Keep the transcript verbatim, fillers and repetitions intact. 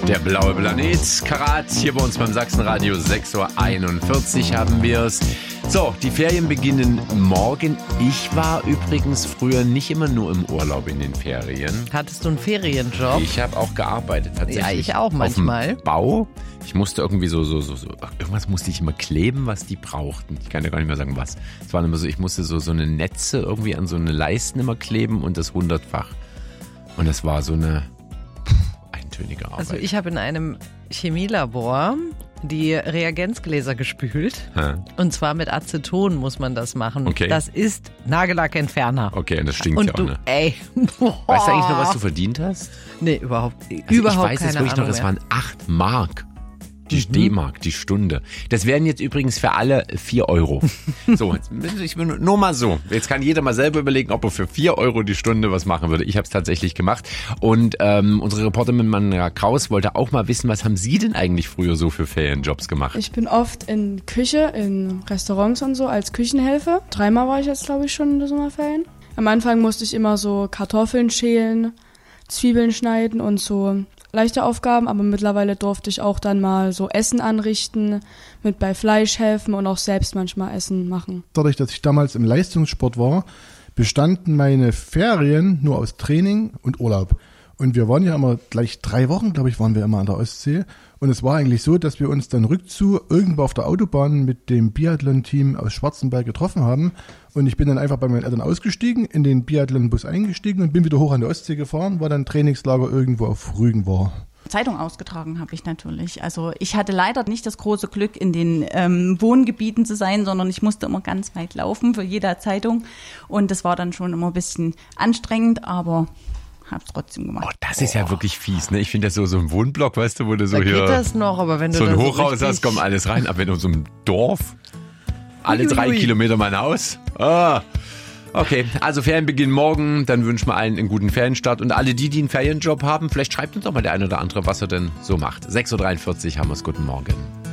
Der blaue Planet, Karat, hier bei uns beim Sachsenradio, sechs Uhr einundvierzig haben wir es. So, die Ferien beginnen morgen. Ich war übrigens früher nicht immer nur im Urlaub in den Ferien. Hattest du einen Ferienjob? Ich habe auch gearbeitet tatsächlich. Ja, ich auch manchmal. Auf dem Bau. Ich musste irgendwie so, so, so, so, irgendwas musste ich immer kleben, was die brauchten. Ich kann ja gar nicht mehr sagen, was. Es war immer so, ich musste so, so eine Netze irgendwie an so eine Leisten immer kleben und das hundertfach. Und das war so eine eintönige Arbeit. Also ich habe in einem Chemielabor die Reagenzgläser gespült. Hä? Und zwar mit Aceton muss man das machen. Okay. Das ist Nagellackentferner. Okay, und das stinkt und ja auch, du, ne? ey. Weißt du eigentlich noch, was du verdient hast? Nee, überhaupt, Also überhaupt ich weiß keine jetzt wirklich Ahnung noch, es mehr. waren acht Mark. Die Mhm. D-Mark, die Stunde. Das wären jetzt übrigens für alle vier Euro. So, jetzt, ich bin nur mal so. Jetzt kann jeder mal selber überlegen, ob er für vier Euro die Stunde was machen würde. Ich habe es tatsächlich gemacht. Und ähm, unsere Reporterin Manja Kraus wollte auch mal wissen, was haben Sie denn eigentlich früher so für Ferienjobs gemacht? Ich bin oft in Küche, in Restaurants und so als Küchenhilfe. Dreimal war ich jetzt, glaube ich, schon in der Sommerferien. Am Anfang musste ich immer so Kartoffeln schälen, Zwiebeln schneiden und so leichte Aufgaben, aber mittlerweile durfte ich auch dann mal so Essen anrichten, mit bei Fleisch helfen und auch selbst manchmal Essen machen. Dadurch, dass ich damals im Leistungssport war, bestanden meine Ferien nur aus Training und Urlaub. Und wir waren ja immer gleich drei Wochen, glaube ich, waren wir immer an der Ostsee. Und es war eigentlich so, dass wir uns dann rückzu irgendwo auf der Autobahn mit dem Biathlon-Team aus Schwarzenberg getroffen haben. Und ich bin dann einfach bei meinen Eltern ausgestiegen, in den Biathlon-Bus eingestiegen und bin wieder hoch an der Ostsee gefahren, war dann Trainingslager irgendwo auf Rügen war. Zeitung ausgetragen habe ich natürlich. Also ich hatte leider nicht das große Glück, in den ähm, Wohngebieten zu sein, sondern ich musste immer ganz weit laufen für jede Zeitung. Und das war dann schon immer ein bisschen anstrengend, aber hab's trotzdem gemacht. Oh, das ist ja wirklich fies, ne? Ich finde das so, so ein Wohnblock, weißt du, wo du so Da hier geht das noch, aber wenn du so ein da Hochhaus richtig- hast, kommt alles rein. Aber wenn du in so einem Dorf, alle Uiuiui. drei Kilometer mein Haus. Ah. Okay, also Ferienbeginn morgen, dann wünschen wir allen einen guten Ferienstart. Und alle die, die einen Ferienjob haben, vielleicht schreibt uns doch mal der eine oder andere, was er denn so macht. sechs Uhr dreiundvierzig haben wir's, guten Morgen.